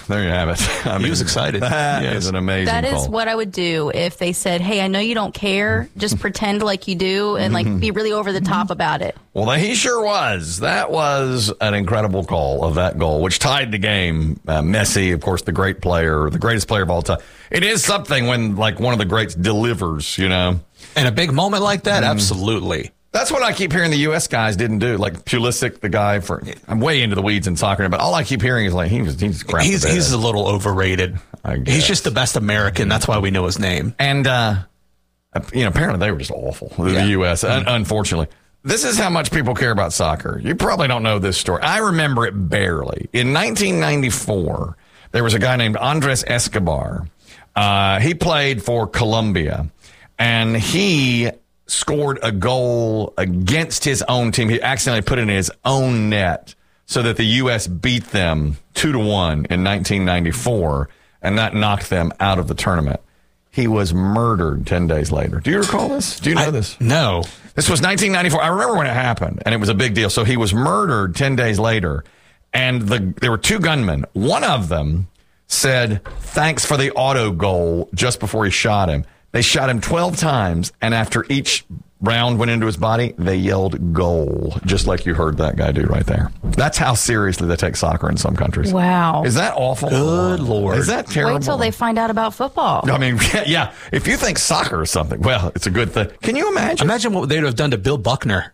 there you have it. I mean, he was excited. That is an amazing That is call. what I would do if they said, hey, I know you don't care. Just pretend like you do and like be really over the top about it. Well, he sure was. That was an incredible call of that goal, which tied the game. Messi, of course, the great player, the greatest player of all time. It is something when like one of the greats delivers, you know. And a big moment like that, absolutely. That's what I keep hearing the U.S. guys didn't do. Like Pulisic, the guy I'm way into the weeds in soccer, but all I keep hearing is like, he's crap. He's a little overrated. He's just the best American. That's why we know his name. And, apparently they were just awful, the U.S., unfortunately. This is how much people care about soccer. You probably don't know this story. I remember it barely. In 1994, there was a guy named Andres Escobar. He played for Colombia, and he scored a goal against his own team. He accidentally put it in his own net so that the U.S. beat them 2-1 in 1994, and that knocked them out of the tournament. He was murdered 10 days later. Do you recall this? Do you know this? No. This was 1994. I remember when it happened, and it was a big deal. So he was murdered 10 days later, and there were two gunmen. One of them said, thanks for the auto goal just before he shot him. They shot him 12 times, and after each round went into his body, they yelled goal, just like you heard that guy do right there. That's how seriously they take soccer in some countries. Wow. Is that awful? Good Lord. Is that terrible? Wait till they find out about football. I mean, yeah. If you think soccer is something, well, it's a good thing. Can you imagine? Imagine what they'd have done to Bill Buckner.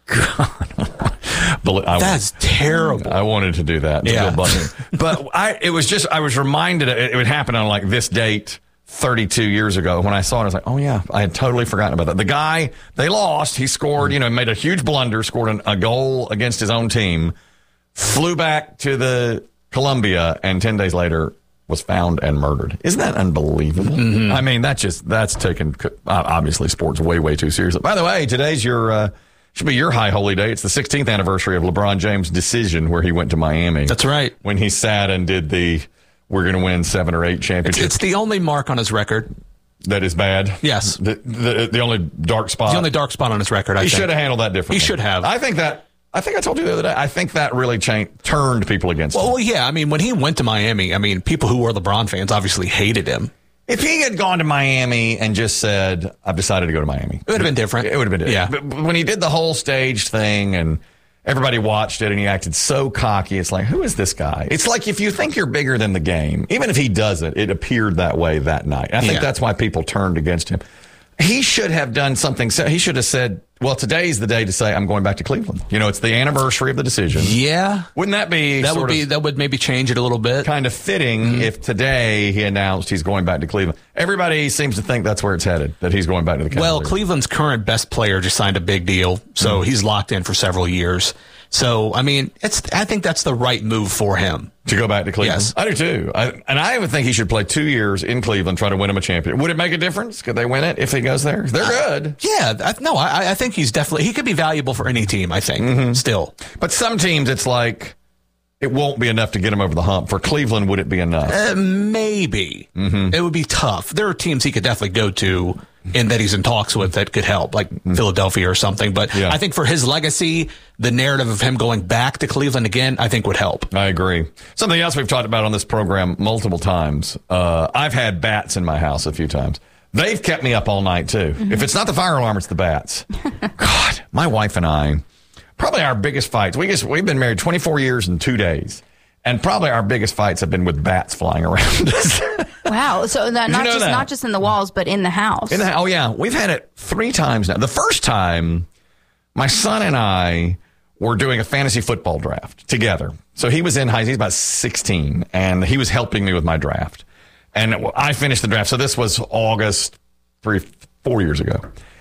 That's terrible. I wanted to do that. Yeah. Bill Buckner. But I was reminded it would happen on like this date 32 years ago. When I saw it, I was like, oh yeah, I had totally forgotten about that. The guy, they lost. He scored, made a huge blunder, scored a goal against his own team, flew back to the Colombia, and 10 days later was found and murdered. Isn't that unbelievable? Mm-hmm. I mean, that's taken, obviously, sports way, way too seriously. By the way, today's should be your high holy day. It's the 16th anniversary of LeBron James' decision where he went to Miami. That's right. When he sat and did we're going to win 7 or 8 championships. It's the only mark on his record. That is bad? Yes. The only dark spot? The only dark spot on his record, I think. He should have handled that differently. He should have. I think I told you the other day, I think that really turned people against him. Well, yeah. I mean, when he went to Miami, people who were LeBron fans obviously hated him. If he had gone to Miami and just said, I've decided to go to Miami. It would have been different. It would have been different. Yeah. But when he did the whole staged thing and everybody watched it and he acted so cocky, it's like, who is this guy? It's like if you think you're bigger than the game, even if he doesn't, it appeared that way that night. I think that's why people turned against him. He should have done something. He should have said, well, today's the day to say I'm going back to Cleveland. It's the anniversary of the decision. Yeah. Wouldn't that be that would maybe change it a little bit. Kind of fitting if today he announced he's going back to Cleveland. Everybody seems to think that's where it's headed, that he's going back to the Cavaliers. Well, Cleveland's current best player just signed a big deal, so he's locked in for several years. So, I mean, I think that's the right move for him. To go back to Cleveland? Yes. I do too. I would think he should play 2 years in Cleveland, try to win him a championship. Would it make a difference? Could they win it if he goes there? They're good. Yeah. I think he could be valuable for any team, I think, still. But some teams, it's like, it won't be enough to get him over the hump. For Cleveland, would it be enough? Maybe. It would be tough. There are teams he could definitely go to and that he's in talks with that could help, like Philadelphia or something. But I think for his legacy, the narrative of him going back to Cleveland again, I think would help. I agree. Something else we've talked about on this program multiple times. I've had bats in my house a few times. They've kept me up all night, too. If it's not the fire alarm, it's the bats. God, my wife and I, probably our biggest fights, we've been married 24 years and 2 days. And probably our biggest fights have been with bats flying around us. Wow. So not just in the walls, but in the house. Oh, yeah. We've had it 3 times now. The first time, my son and I were doing a fantasy football draft together. So he's about 16, and he was helping me with my draft. And I finished the draft. So this was August 4 years ago.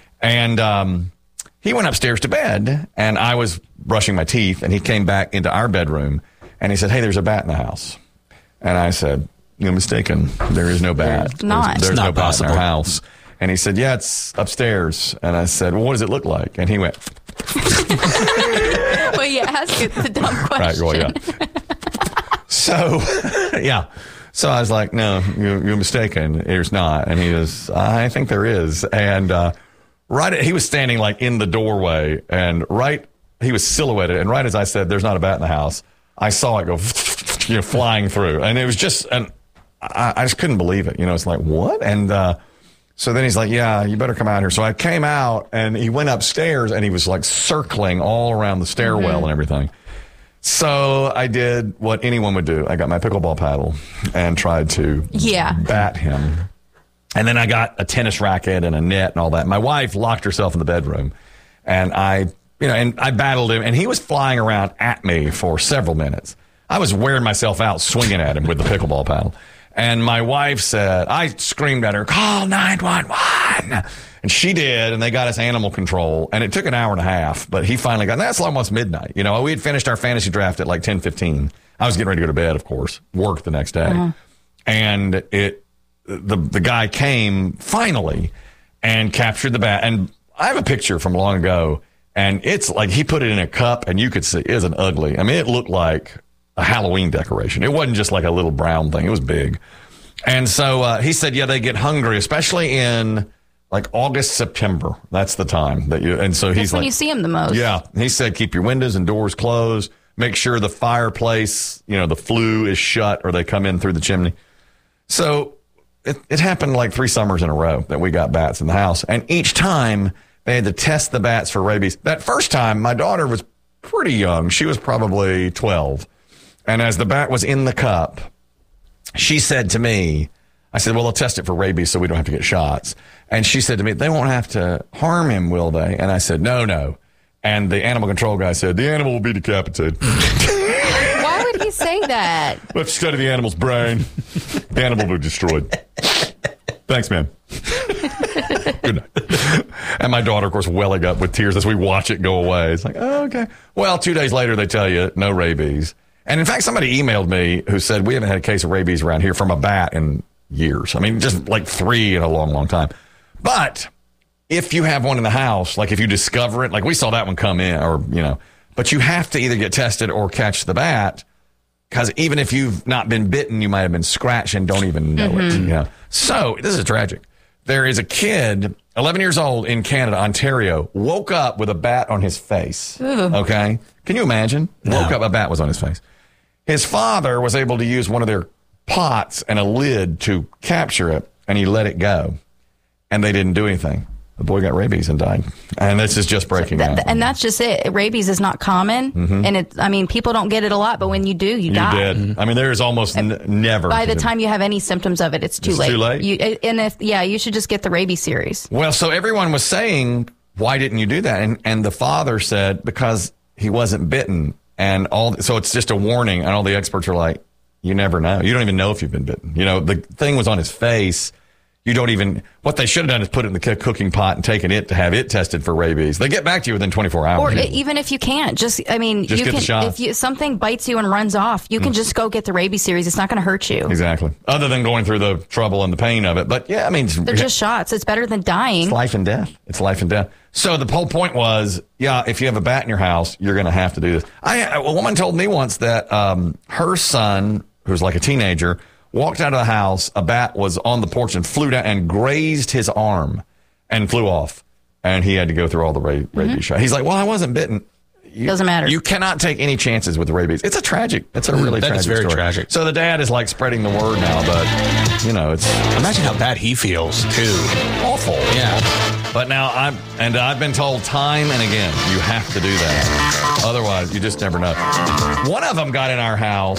And he went upstairs to bed, and I was brushing my teeth, and he came back into our bedroom. And he said, hey, there's a bat in the house. And I said, you're mistaken. There is no bat. There's not. There's not no bat possible. in our house. And he said, yeah, it's upstairs. And I said, well, what does it look like? And he went. Well, you ask it the dumb question. Right, well, yeah. So, yeah. So I was like, no, you're mistaken. There's not. And he goes, I think there is. And he was standing like in the doorway, and he was silhouetted. And right as I said, there's not a bat in the house, I saw it go, flying through. And it was just, I just couldn't believe it. It's like, what? And so then he's like, yeah, you better come out here. So I came out, and he went upstairs, and he was like circling all around the stairwell and everything. So I did what anyone would do. I got my pickleball paddle and tried to bat him. And then I got a tennis racket and a net and all that. My wife locked herself in the bedroom, and I battled him, and he was flying around at me for several minutes. I was wearing myself out swinging at him with the pickleball paddle. And my wife said, I screamed at her, call 911. And she did, and they got us animal control. And it took an hour and a half, but he finally got, that's almost midnight. We had finished our fantasy draft at like 10:15. I was getting ready to go to bed, of course, work the next day. And the guy came finally and captured the bat. And I have a picture from long ago, and it's like he put it in a cup, and you could see it was an ugly. I mean, it looked like a Halloween decoration. It wasn't just like a little brown thing. It was big. And so he said, they get hungry, especially in like August, September. That's the time that and so he's like, when you see them the most. Yeah. He said, keep your windows and doors closed. Make sure the fireplace, the flue is shut, or they come in through the chimney. So it happened like 3 summers in a row that we got bats in the house. And each time they had to test the bats for rabies. That first time, my daughter was pretty young. She was probably 12. And as the bat was in the cup, she said to me, I said, well, they'll test it for rabies so we don't have to get shots. And she said to me, they won't have to harm him, will they? And I said, no. And the animal control guy said, the animal will be decapitated. Why would he say that? Let's study the animal's brain. The animal will be destroyed. Thanks, man. Good night. And my daughter, of course, welling up with tears as we watch it go away. It's like, oh, okay. Well, 2 days later, they tell you no rabies. And in fact, somebody emailed me who said, we haven't had a case of rabies around here from a bat in years. I mean, just like 3 in a long, long time. But if you have one in the house, like if you discover it, like we saw that one come in, or, but you have to either get tested or catch the bat, because even if you've not been bitten, you might have been scratched and don't even know it. So this is tragic. There is a kid, 11 years old in Canada, Ontario, woke up with a bat on his face. Okay. Can you imagine? No. Woke up, a bat was on his face. His father was able to use one of their pots and a lid to capture it, and he let it go. And they didn't do anything. The boy got rabies and died. And this is just breaking out. And that's just it. Rabies is not common. And people don't get it a lot, but when you do, you die. Did. I mean, there is almost never. By the time you have any symptoms of it, it's too late. Too late? You should just get the rabies series. Well, so everyone was saying, why didn't you do that? And the father said, because he wasn't bitten. And so it's just a warning. And all the experts are like, you never know. You don't even know if you've been bitten. The thing was on his face. You don't even, what they should have done is put it in the cooking pot and taken it to have it tested for rabies. They get back to you within 24 hours. Or even if you can't, just get the shot. If something bites you and runs off, you can just go get the rabies series. It's not going to hurt you. Exactly. Other than going through the trouble and the pain of it. But yeah, they're just shots. It's better than dying. It's life and death. So the whole point was, if you have a bat in your house, you're going to have to do this. A woman told me once that her son, who's like a teenager, walked out of the house, a bat was on the porch and flew down and grazed his arm and flew off. And he had to go through all the rabies shot. He's like, well, I wasn't bitten. Doesn't matter. You cannot take any chances with the rabies. It's a really tragic is very story. Tragic. So the dad is like spreading the word now, but, it's... Imagine how bad he feels, too. Awful. Yeah. But now I've been told time and again, you have to do that. Otherwise, you just never know. One of them got in our house.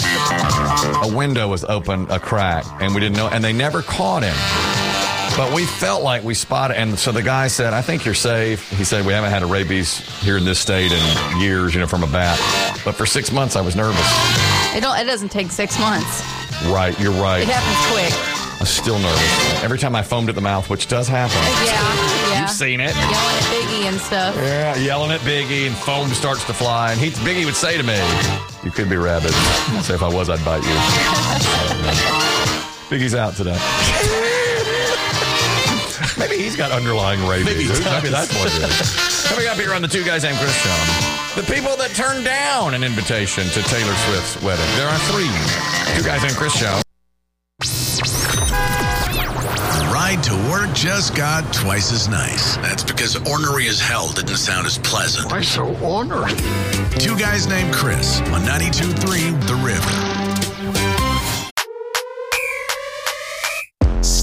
A window was open, a crack, and we didn't know, and they never caught him. But we felt like we spotted, and so the guy said, I think you're safe. He said, we haven't had a rabies here in this state in years, from a bat. But for 6 months, I was nervous. It doesn't take 6 months. Right, you're right. It happens quick. I'm still nervous. Every time I foamed at the mouth, which does happen. Yeah. You've seen it. Yelling at Biggie and stuff. Yeah, yelling at Biggie, and foam starts to fly. And Biggie would say to me, you could be rabid. I'd say if I was, I'd bite you. Biggie's out today. Maybe he's got underlying rabies. Maybe that's what it is. Coming up here on the Two Guys Named Chris Show, the people that turned down an invitation to Taylor Swift's wedding. There are 3. Two Guys Named Chris Show. Ride to work just got twice as nice. That's because ornery as hell didn't sound as pleasant. Why so ornery? Two Guys Named Chris on 92.3 The River.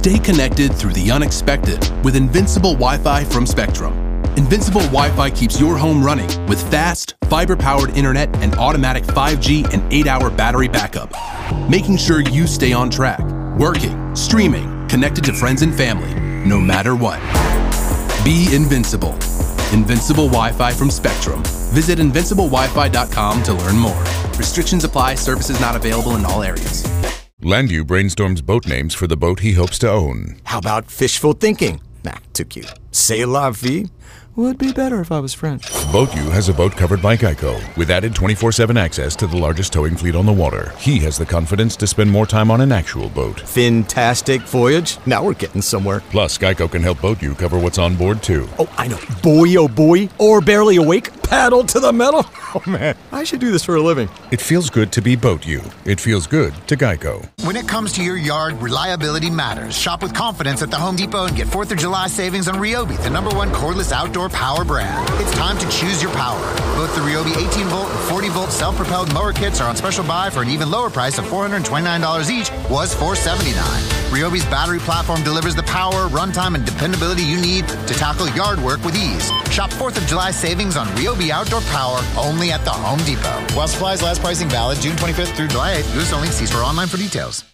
Stay connected through the unexpected with Invincible Wi-Fi from Spectrum. Invincible Wi-Fi keeps your home running with fast, fiber-powered internet and automatic 5G and 8-hour battery backup, making sure you stay on track, working, streaming, connected to friends and family, no matter what. Be invincible. Invincible Wi-Fi from Spectrum. Visit invinciblewifi.com to learn more. Restrictions apply. Services not available in all areas. Landu brainstorms boat names for the boat he hopes to own. How about fishful thinking? Nah, too cute. C'est la vie? Would be better if I was French. BoatU has a boat covered by Geico, with added 24/7 access to the largest towing fleet on the water. He has the confidence to spend more time on an actual boat. Fantastic voyage. Now we're getting somewhere. Plus, Geico can help BoatU cover what's on board, too. Oh, I know. Boy, oh boy. Or barely awake. Paddle to the metal. Oh, man. I should do this for a living. It feels good to be BoatU. It feels good to Geico. When it comes to your yard, reliability matters. Shop with confidence at the Home Depot and get 4th of July savings on Ryobi, the #1 cordless outdoor power brand. It's time to choose your power. Both the Ryobi 18-volt and 40-volt self-propelled mower kits are on special buy for an even lower price of $429 each, was $479. Ryobi's battery platform delivers the power, runtime, and dependability you need to tackle yard work with ease. Shop 4th of July savings on Ryobi outdoor power only at the Home Depot. While supplies last, pricing valid June 25th through July 8th. U.S. only. See store online for details.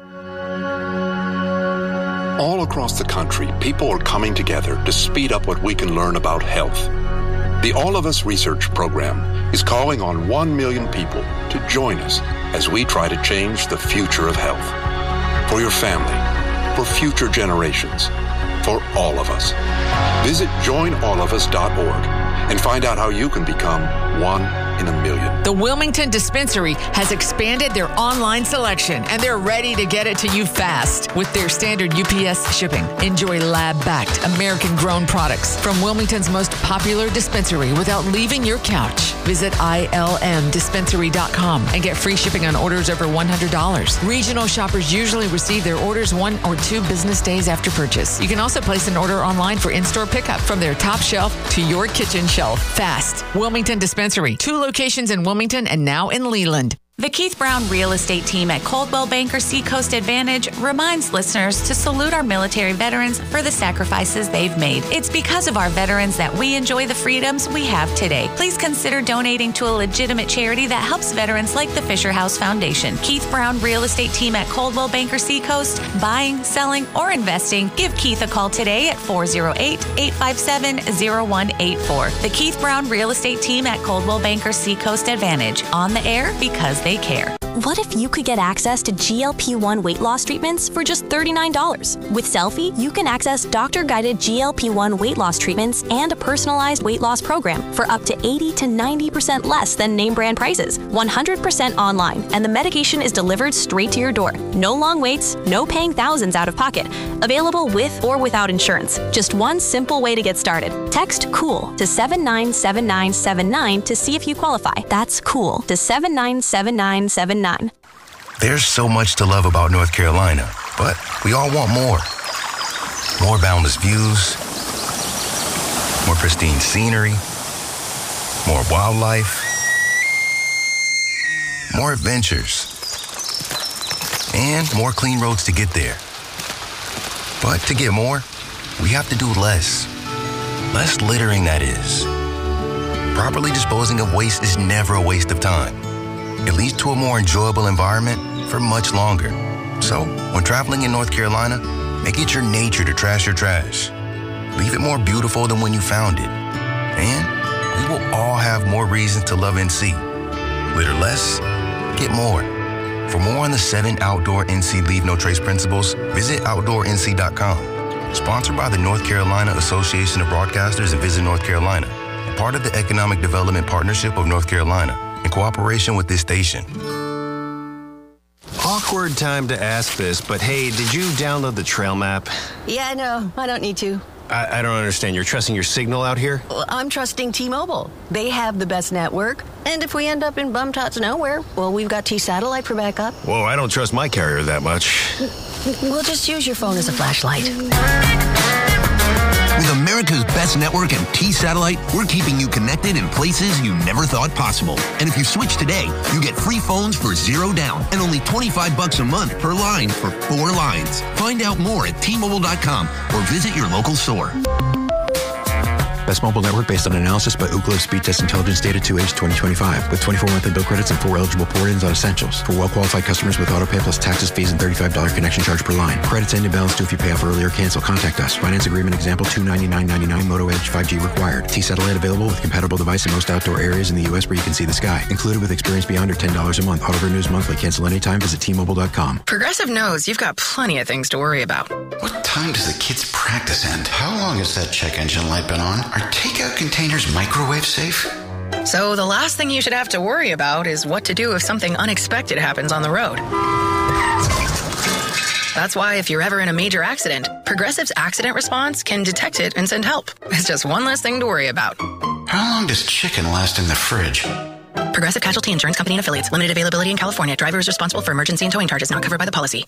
All across the country, people are coming together to speed up what we can learn about health. The All of Us Research Program is calling on 1 million people to join us as we try to change the future of health. For your family, for future generations, for all of us. Visit joinallofus.org and find out how you can become 1 in a million. The Wilmington Dispensary has expanded their online selection, and they're ready to get it to you fast with their standard UPS shipping. Enjoy lab-backed, American-grown products from Wilmington's most popular dispensary without leaving your couch. Visit ilmdispensary.com and get free shipping on orders over $100. Regional shoppers usually receive their orders 1 or 2 business days after purchase. You can also place an order online for in-store pickup from their top shelf to your kitchen shelf. Fast. Wilmington Dispensary. 2 locations in Wilmington and now in Leland. The Keith Brown Real Estate Team at Coldwell Banker Seacoast Advantage reminds listeners to salute our military veterans for the sacrifices they've made. It's because of our veterans that we enjoy the freedoms we have today. Please consider donating to a legitimate charity that helps veterans like the Fisher House Foundation. Keith Brown Real Estate Team at Coldwell Banker Seacoast. Buying, selling, or investing, give Keith a call today at 408-857-0184. The Keith Brown Real Estate Team at Coldwell Banker Seacoast Advantage. On the air because they care. What if you could get access to GLP-1 weight loss treatments for just $39? With Selfie, you can access doctor-guided GLP-1 weight loss treatments and a personalized weight loss program for up to 80 to 90% less than name brand prices. 100% online, and the medication is delivered straight to your door. No long waits, no paying thousands out of pocket. Available with or without insurance. Just one simple way to get started. Text COOL to 797979 to see if you qualify. That's COOL to 797979. There's so much to love about North Carolina, but we all want more. More boundless views, more pristine scenery, more wildlife, more adventures, and more clean roads to get there. But to get more, we have to do less. Less littering, that is. Properly disposing of waste is never a waste of time. It leads to a more enjoyable environment for much longer. So, when traveling in North Carolina, make it your nature to trash your trash. Leave it more beautiful than when you found it. And we will all have more reasons to love NC. Litter less, get more. For more on the 7 outdoor NC Leave No Trace principles, visit OutdoorNC.com. Sponsored by the North Carolina Association of Broadcasters and Visit North Carolina. A part of the Economic Development Partnership of North Carolina. In cooperation with this station. Awkward time to ask this, but hey, did you download the trail map? Yeah, no, I don't need to. I don't understand. You're trusting your signal out here? Well, I'm trusting T-Mobile. They have the best network. And if we end up in bum-tots nowhere, well, we've got T-Satellite for backup. Whoa, I don't trust my carrier that much. We'll just use your phone as a flashlight. With America's best network and T-Satellite, we're keeping you connected in places you never thought possible. And if you switch today, you get free phones for $0 down and only $25 a month per line for 4 lines. Find out more at T-Mobile.com or visit your local store. Best mobile network based on analysis by Ookla Speed Test Intelligence data 2H 2025 with 24 monthly bill credits and 4 eligible port-ins on Essentials. For well-qualified customers with autopay plus taxes, fees, and $35 connection charge per line. Credits end and balance due if you pay off early or cancel. Contact us. Finance agreement example $299.99 Moto Edge 5G required. T-Satellite available with compatible device in most outdoor areas in the U.S. where you can see the sky. Included with experience beyond or $10 a month. Auto renews monthly. Cancel anytime. Visit T-Mobile.com. Progressive knows you've got plenty of things to worry about. What time does the kids' practice end? How long has that check engine light been on? Are takeout containers microwave safe? So the last thing you should have to worry about is what to do if something unexpected happens on the road. That's why if you're ever in a major accident, Progressive's accident response can detect it and send help. It's just one less thing to worry about. How long does chicken last in the fridge? Progressive Casualty Insurance Company and Affiliates. Limited availability in California. Driver is responsible for emergency and towing charges not covered by the policy.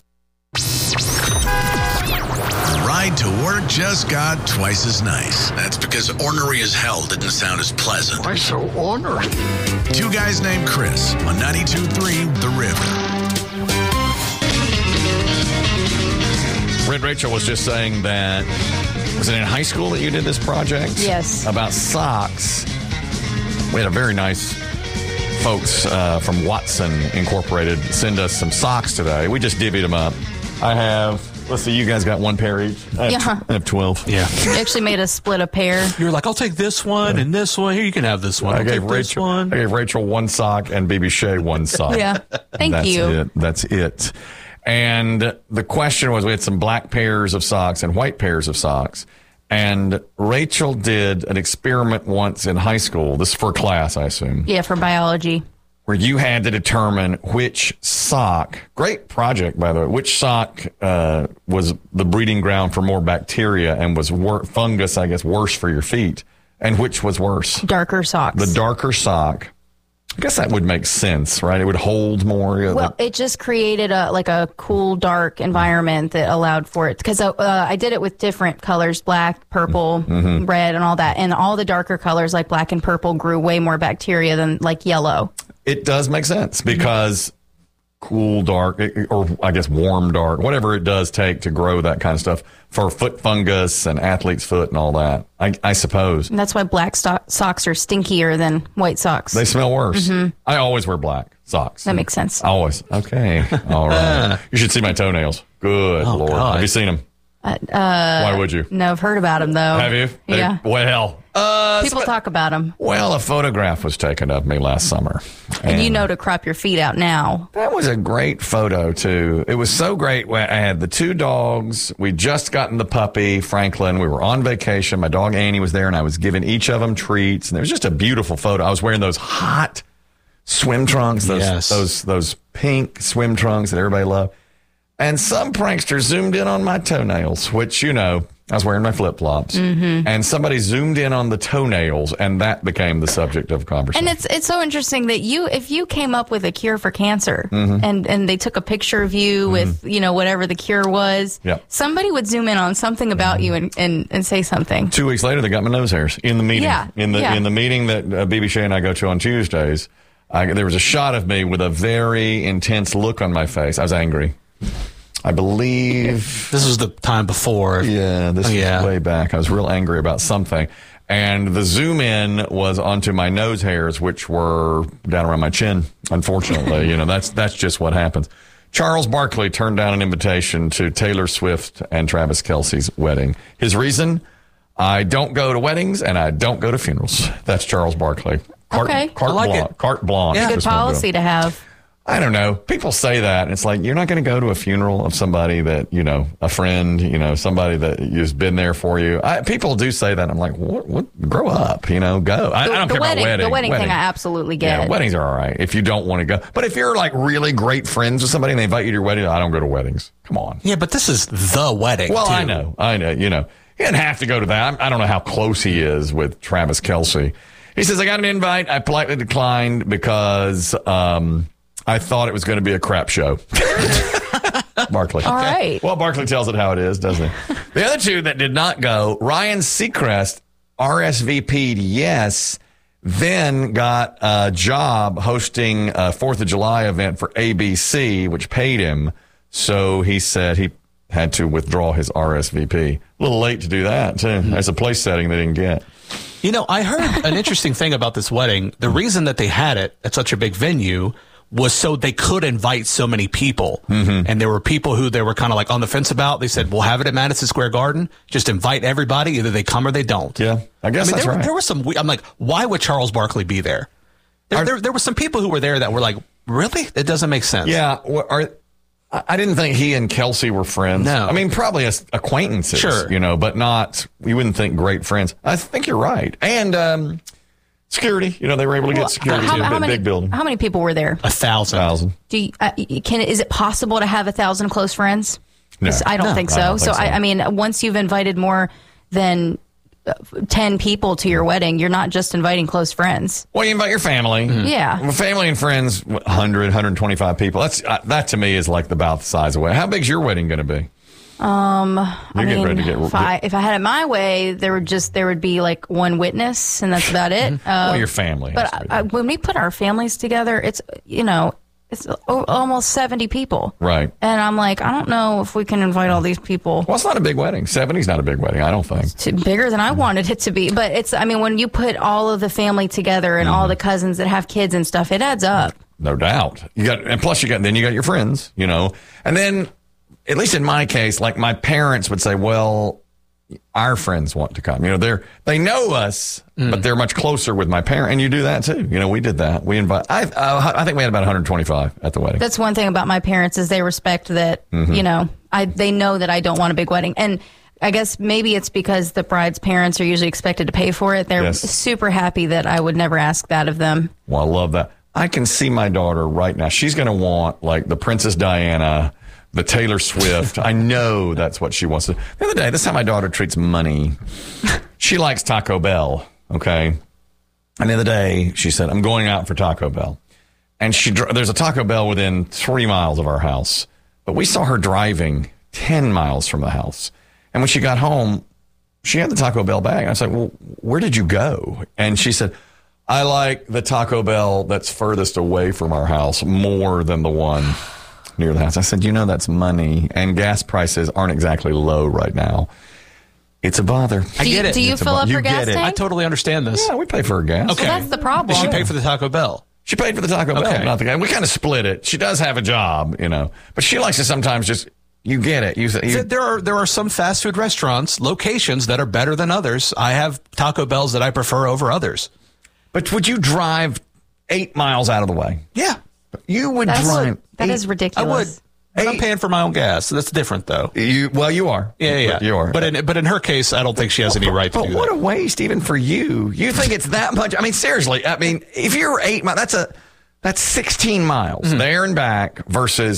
The ride to work just got twice as nice. That's because ornery as hell didn't sound as pleasant. Why so ornery? Two guys named Chris on 92.3 The River. Red Rachel was just saying that, was it in high school that you did this project? Yes. About socks. We had a very nice folks from Watson Incorporated send us some socks today. We just divvied them up. I have, let's see, you guys got one pair each? I have 12. Yeah. You actually made us split a pair. You were like, I'll take this one and this one. Here, you can have this one. I gave Rachel one sock and BB Shea one sock. Yeah. Thank you. That's it. And the question was, we had some black pairs of socks and white pairs of socks. And Rachel did an experiment once in high school. This is for class, I assume. Yeah, for biology. Where you had to determine which sock, great project, by the way, which sock was the breeding ground for more bacteria and was fungus, I guess, worse for your feet, and which was worse. Darker socks. The darker sock. I guess that would make sense, right? It would hold more. Well, it just created a cool, dark environment that allowed for it. Because I did it with different colors, black, purple, red, and all that. And all the darker colors, like black and purple, grew way more bacteria than like yellow. It does make sense because cool, dark, or I guess warm, dark, whatever it does take to grow that kind of stuff for foot fungus and athlete's foot and all that, I suppose. And that's why black socks are stinkier than white socks. They smell worse. I always wear black socks. That makes sense. Always. Okay. All right. You should see my toenails. Good Lord. God. Have you seen them? Why would you? No, I've heard about them, though. Have you? Yeah. Well. People talk about them. Well, a photograph was taken of me last summer. And you know to crop your feet out now. That was a great photo, too. It was so great. I had the two dogs. We'd just gotten the puppy, Franklin. We were on vacation. My dog, Annie, was there, and I was giving each of them treats. And it was just a beautiful photo. I was wearing those hot swim trunks, those pink swim trunks that everybody loved. And some prankster zoomed in on my toenails, which, I was wearing my flip-flops. And somebody zoomed in on the toenails, and that became the subject of conversation. And it's so interesting that if you came up with a cure for cancer and they took a picture of you with, whatever the cure was, somebody would zoom in on something about you and say something. 2 weeks later, they got my nose hairs in the meeting. Yeah. In the meeting that BB Shea and I go to on Tuesdays, there was a shot of me with a very intense look on my face. I was angry. I believe this was the time before. Yeah, this was way back. I was real angry about something. And the zoom in was onto my nose hairs, which were down around my chin, unfortunately. That's just what happens. Charles Barkley turned down an invitation to Taylor Swift and Travis Kelce's wedding. His reason? I don't go to weddings and I don't go to funerals. That's Charles Barkley. Carte blanche. Yeah. Good policy to have. I don't know. People say that. And it's like, you're not going to go to a funeral of somebody that, a friend, somebody that has been there for you. People do say that. I'm like, what? Grow up, go. I don't care about wedding. The wedding thing I absolutely get. Yeah, weddings are all right if you don't want to go. But if you're like really great friends with somebody and they invite you to your wedding, I don't go to weddings. Come on. Yeah, but this is the wedding. Well, too. I know. He didn't have to go to that. I don't know how close he is with Travis Kelce. He says, I got an invite. I politely declined because, I thought it was going to be a crap show. Barkley. All right. Well, Barkley tells it how it is, doesn't he? The other two that did not go, Ryan Seacrest RSVP'd yes, then got a job hosting a 4th of July event for ABC, which paid him. So he said he had to withdraw his RSVP. A little late to do that, too. That's a place setting they didn't get. You know, I heard an interesting thing about this wedding. The reason that they had it at such a big venue was so they could invite so many people. Mm-hmm. And there were people who they were kind of like on the fence about. They said, we'll have it at Madison Square Garden. Just invite everybody. Either they come or they don't. Yeah, I guess that's right. There was some, I'm like, why would Charles Barkley be there? There were some people who were there that were like, really? It doesn't make sense. Yeah. I didn't think he and Kelsey were friends. No. I mean, probably as acquaintances, sure. But not, you wouldn't think great friends. I think you're right. And security, they were able to get security to a big building. How many people were there? 1,000. Do you, is it possible to have 1,000 close friends? No. I don't think so. I don't think so. I mean, once you've invited more than 10 people to your wedding, you're not just inviting close friends. Well, you invite your family. Mm-hmm. Yeah. Well, family and friends, 100, 125 people. That to me is like about the size of a wedding. How big's your wedding going to be? If I had it my way, there would be like one witness, and that's about it. Well, your family. But when we put our families together, it's almost 70 people. Right. And I'm like, I don't know if we can invite all these people. Well, it's not a big wedding. 70's not a big wedding, I don't think. It's bigger than I wanted it to be. But when you put all of the family together and all the cousins that have kids and stuff, it adds up. No doubt. Plus you got your friends, and then, at least in my case, like my parents would say, well, our friends want to come. They know us, but they're much closer with my parents. And you do that too. We did that. We invite. I think we had about 125 at the wedding. That's one thing about my parents is they respect that. They know that I don't want a big wedding, and I guess maybe it's because the bride's parents are usually expected to pay for it. They're super happy that I would never ask that of them. Well, I love that. I can see my daughter right now. She's going to want like the Princess Diana, the Taylor Swift. I know that's what she wants to. The other day, this is how my daughter treats money. She likes Taco Bell, okay? And the other day, she said, I'm going out for Taco Bell. And there's a Taco Bell within 3 miles of our house. But we saw her driving 10 miles from the house. And when she got home, she had the Taco Bell bag. And I said, well, where did you go? And she said, I like the Taco Bell that's furthest away from our house more than the one near the house. I said, that's money, and gas prices aren't exactly low right now. It's a bother. I get it. Do you fill up her gas tank? I totally understand this. Yeah, we pay for her gas. Okay. So that's the problem. Did she pay for the Taco Bell? She paid for the Taco Bell, not the gas. We kind of split it. She does have a job, but she likes to sometimes just, you get it. There are some fast food restaurants, locations that are better than others. I have Taco Bells that I prefer over others. But would you drive 8 miles out of the way? Yeah. You would drive. That is ridiculous. I would. But I'm paying for my own gas, so that's different, though. You are. Yeah. You are. But in her case, I don't think she has any right to do that. But what a waste, even for you. You think it's that much? I mean, seriously. If you're 8 miles, that's 16 miles there and back versus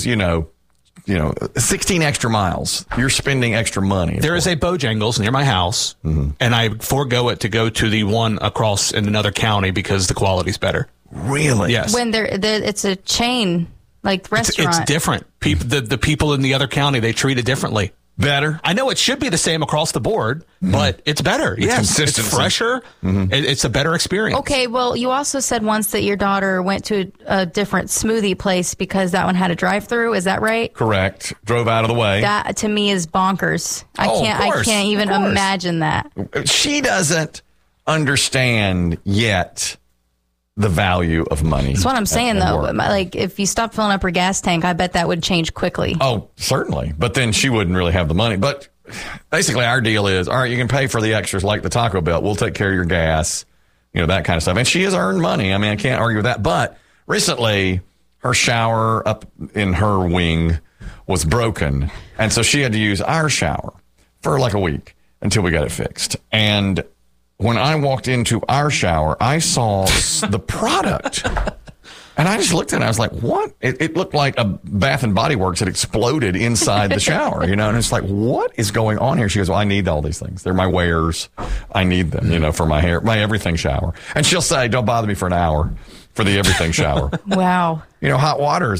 16 extra miles. You're spending extra money. There is a Bojangles near my house, and I forego it to go to the one across in another county because the quality's better. Really? Yes. When it's a chain, like restaurant. It's different. The people in the other county, they treat it differently. Better? I know it should be the same across the board, but it's better. Yes, it's fresher. It's a better experience. Okay, well, you also said once that your daughter went to a different smoothie place because that one had a drive-through. Is that right? Correct. Drove out of the way. That to me is bonkers. I can't even imagine that. She doesn't understand yet the value of money. That's what I'm saying, though. Like, if you stop filling up her gas tank, I bet that would change quickly. Oh, certainly. But then she wouldn't really have the money. But basically, our deal is, all right, you can pay for the extras like the Taco Bell. We'll take care of your gas, that kind of stuff. And she has earned money. I mean, I can't argue with that. But recently, her shower up in her wing was broken. And so she had to use our shower for like a week until we got it fixed. And when I walked into our shower, I saw the product. And I just looked at it. I was like, what? It looked like a Bath and Body Works had exploded inside the shower, And it's like, what is going on here? She goes, well, I need all these things. They're my wares. I need them, for my hair, my everything shower. And she'll say, don't bother me for an hour for the everything shower. Wow. Hot water is not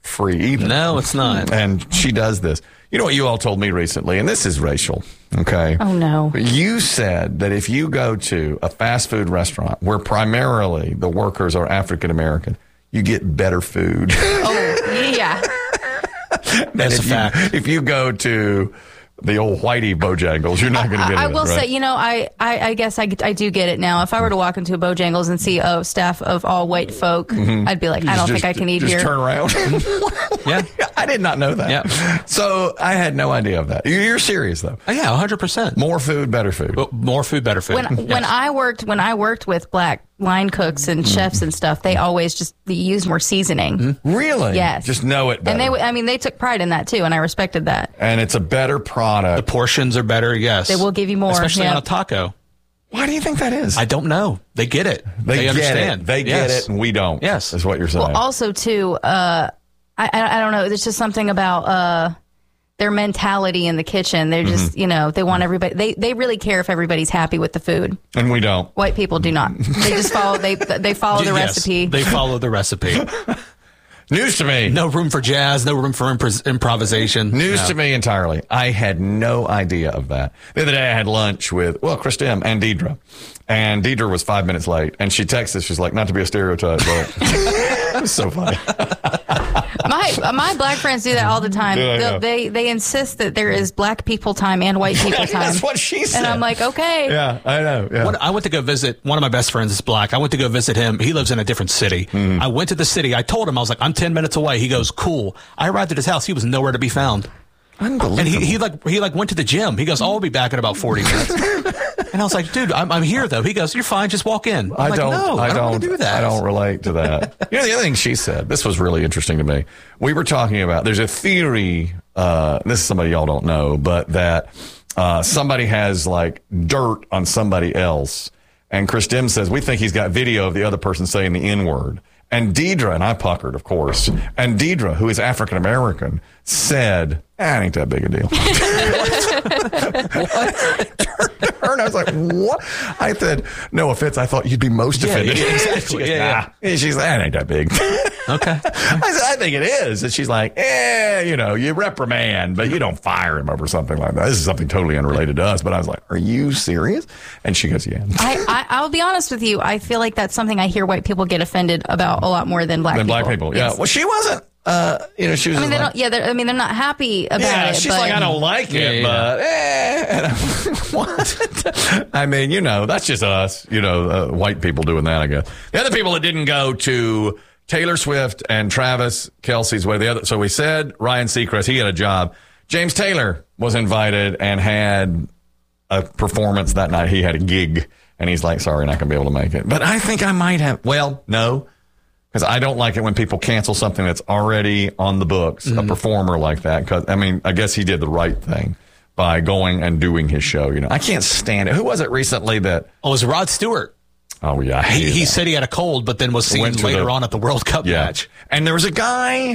free either. No, it's not. And she does this. You know what you all told me recently, and this is racial, okay? Oh, no. You said that if you go to a fast food restaurant where primarily the workers are African American, you get better food. Oh, yeah. That's a fact. If you go to the old whitey Bojangles, you're not going to get it. I will right? say, I guess I do get it now. If I were to walk into a Bojangles and see a staff of all white folk, I'd be like, I don't think I can eat here. Just turn around. Yeah. I did not know that. Yeah. So I had no idea of that. You're serious, though. Yeah, 100%. More food, better food. More food, better food. When I worked with black line cooks and chefs and stuff, they always they use more seasoning. Really? Yes. Just know it better. And they took pride in that too, and I respected that. And it's a better product. The portions are better, yes. They will give you more. Especially on a taco. Why do you think that is? I don't know. They get it. They understand. They get it, and we don't. Yes. Is what you're saying. Well, also too, I don't know. There's just something about their mentality in the kitchen. They're just, they want everybody. They really care if everybody's happy with the food. And we don't. White people do not. They just follow. They follow the recipe. They follow the recipe. News to me. No room for jazz. No room for improvisation. News to me entirely. I had no idea of that. The other day I had lunch with, Christim and Deidre. And Deidre was 5 minutes late. And she texted, she's like, not to be a stereotype, but it was so funny. My black friends do that all the time. Yeah, they insist that there is black people time and white people time. That's what she said. And I'm like, okay. Yeah, I know. Yeah. I went to go visit one of my best friends is black. I went to go visit him. He lives in a different city. I went to the city. I told him, I was like, I'm 10 minutes away. He goes, cool. I arrived at his house. He was nowhere to be found. Unbelievable. And he went to the gym. He goes, I'll be back in about 40 minutes. And I was like, dude, I'm here though. He goes, you're fine. Just walk in. I don't want to do that. I don't relate to that. The other thing she said, this was really interesting to me. We were talking about, there's a theory, this is somebody y'all don't know, but that somebody has like dirt on somebody else. And Christim says, we think he's got video of the other person saying the N-word. And Deidre, and I puckered, of course, and Deidre, who is African-American, said, it ain't that big a deal. What? And I was like, what? I said, no offense, I thought you'd be most offended. Yeah, exactly. And she's like, it ain't that big. Okay. I said, I think it is. And she's like, you reprimand, but you don't fire him over something like that. This is something totally unrelated to us. But I was like, are you serious? And she goes, yeah. I'll be honest with you. I feel like that's something I hear white people get offended about a lot more than black people. Black people, yeah. Yes. Well, she wasn't. She was. They're not happy about it. She's like, I don't like it, but And what? I mean, that's just us. White people doing that, I guess. The other people that didn't go to Taylor Swift and Travis Kelce's way. So we said Ryan Seacrest, he had a job. James Taylor was invited and had a performance that night. He had a gig, and he's like, sorry, not going to be able to make it. But I think I might have. Well, no. Because I don't like it when people cancel something that's already on the books, a performer like that. Because, I guess he did the right thing by going and doing his show. I can't stand it. Who was it recently that? Oh, it was Rod Stewart. Oh, yeah. He said he had a cold, but then was seen later on at the World Cup match. And there was a guy,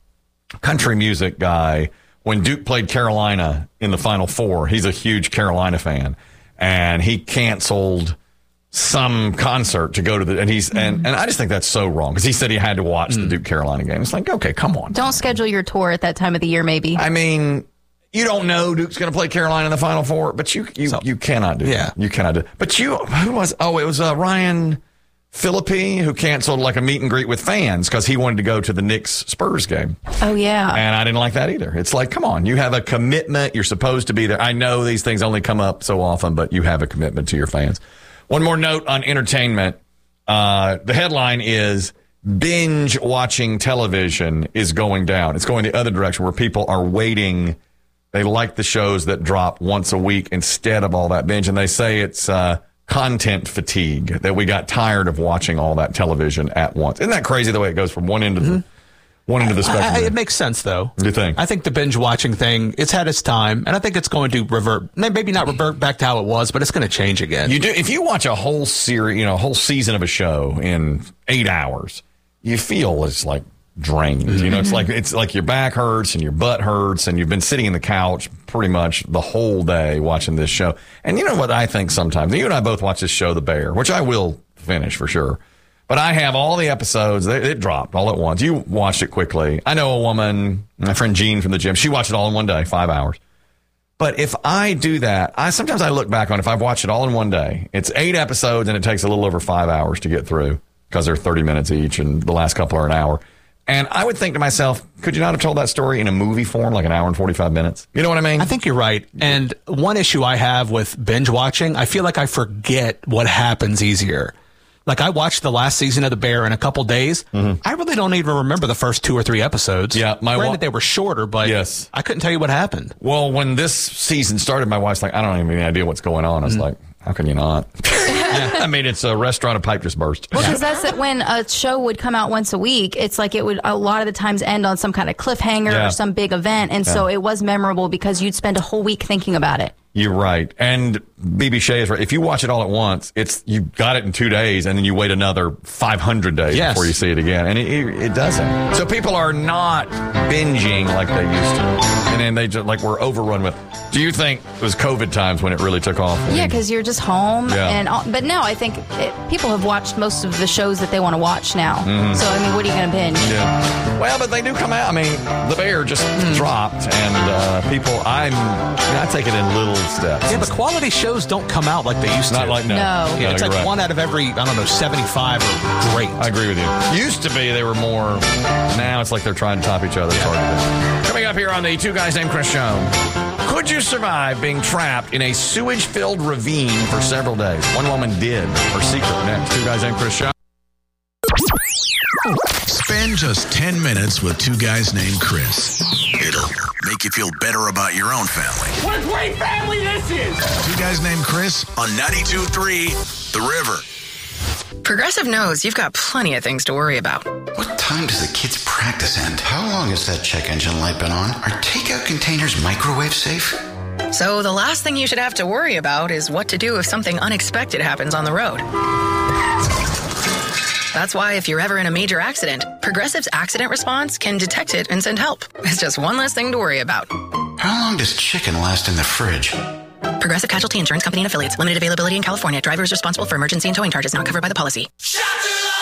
country music guy, when Duke played Carolina in the Final Four. He's a huge Carolina fan. And he canceled some concert to go to and I just think that's so wrong because he said he had to watch the Duke Carolina game. It's like, okay, come on. Don't schedule your tour at that time of the year, maybe. I mean, you don't know Duke's going to play Carolina in the Final Four, but you cannot do that. You cannot do. But who was? Oh, it was Ryan Phillippe who canceled like a meet and greet with fans because he wanted to go to the Knicks Spurs game. Oh yeah, and I didn't like that either. It's like, come on, you have a commitment. You're supposed to be there. I know these things only come up so often, but you have a commitment to your fans. One more note on entertainment. The headline is binge watching television is going down. It's going the other direction where people are waiting. They like the shows that drop once a week instead of all that binge. And they say it's content fatigue, that we got tired of watching all that television at once. Isn't that crazy the way it goes from one end of the spectrum? It makes sense, though. You think? I think the binge watching thing, it's had its time, and I think it's going to revert. Maybe not revert back to how it was, but it's going to change again. You do. If you watch a whole series, a whole season of a show in 8 hours, you feel it's like drained. It's like your back hurts and your butt hurts, and you've been sitting in the couch pretty much the whole day watching this show. And you know what I think sometimes? You and I both watch this show, The Bear, which I will finish for sure. But I have all the episodes. It dropped all at once. You watched it quickly. I know a woman, my friend Jean from the gym, she watched it all in one day, 5 hours. But if I do that, sometimes I look back on if I've watched it all in one day. It's 8 episodes and it takes a little over 5 hours to get through because they're 30 minutes each and the last couple are an hour. And I would think to myself, could you not have told that story in a movie form, like an hour and 45 minutes? You know what I mean? I think you're right. And one issue I have with binge watching, I feel like I forget what happens easier. Like I watched the last season of The Bear in a couple days. I really don't even remember the first 2 or 3 episodes. Yeah, granted they were shorter, but yes. I couldn't tell you what happened. Well, when this season started, my wife's like, I don't even have any idea what's going on. I was like, how can you not? I mean, it's a restaurant, a pipe just burst. Well, because that's it. When a show would come out once a week, it's like it would a lot of the times end on some kind of cliffhanger or some big event. And so it was memorable because you'd spend a whole week thinking about it. You're right. And BB Shea is right. If you watch it all at once, you got it in 2 days and then you wait another 500 days before you see it again. And it doesn't. So people are not binging like they used to. And then they just we're overrun with. Do you think it was COVID times when it really took off? Yeah, because you're just home. Yeah. But now I think people have watched most of the shows that they want to watch now. So, I mean, what are you going to binge? Yeah. Well, but they do come out. I mean, The Bear just dropped. And people, I take it in little steps. Yeah, but quality shows don't come out like they used to. Not like, no. Yeah, it's like 1 out of every, 75 are great. I agree with you. Used to be they were more, now it's like they're trying to top each other. It's hard to do. Coming up here on the Two Guys Named Chris show, could you survive being trapped in a sewage-filled ravine for several days? One woman did. Her secret next. Two Guys Named Chris show. Spend just 10 minutes with Two Guys Named Chris. It'll make you feel better about your own family. What a great family this is! Two Guys Named Chris on 92.3 The River. Progressive knows you've got plenty of things to worry about. What time does the kids' practice end? How long has that check engine light been on? Are takeout containers microwave safe? So the last thing you should have to worry about is what to do if something unexpected happens on the road. That's why if you're ever in a major accident, Progressive's accident response can detect it and send help. It's just one less thing to worry about. How long does chicken last in the fridge? Progressive Casualty Insurance Company and Affiliates. Limited availability in California. Driver is responsible for emergency and towing charges not covered by the policy. Shut